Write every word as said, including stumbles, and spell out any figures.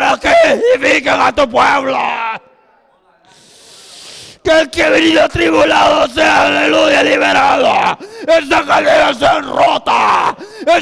palabras que edifiquen a tu pueblo. Que el que ha venido tribulado sea, aleluya, liberado. Esta cadena se rota